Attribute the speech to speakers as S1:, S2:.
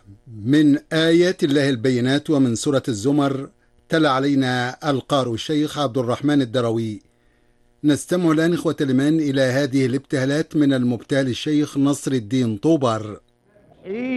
S1: من آيات الله البينات ومن سورة الزمر. تلا علينا القارئ الشيخ عبد الرحمن الدروي. نستمع الآن إخوة الإيمان إلى هذه الابتهالات من المبتهل الشيخ نصر الدين طوبر.